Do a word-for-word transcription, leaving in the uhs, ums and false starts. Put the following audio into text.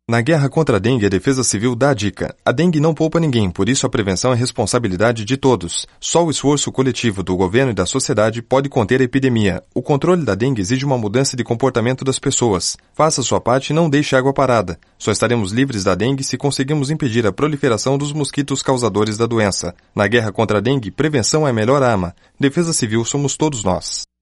Na guerra contra a dengue, a Defesa Civil dá a dica. A dengue não poupa ninguém, por isso a prevenção é responsabilidade de todos. Só o esforço coletivo do governo e da sociedade pode conter a epidemia. O controle da dengue exige uma mudança de comportamento das pessoas. Faça sua parte e não deixe água parada. Só estaremos livres da dengue se conseguirmos impedir a proliferação dos mosquitos causadores da doença. Na guerra contra a dengue, prevenção é a melhor arma. Defesa Civil somos todos nós.